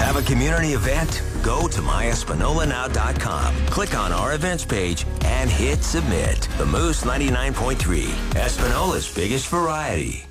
Have a community event? Go to myespinolanow.com. Click on our events page and hit submit. The Moose 99.3, Espinola's biggest variety.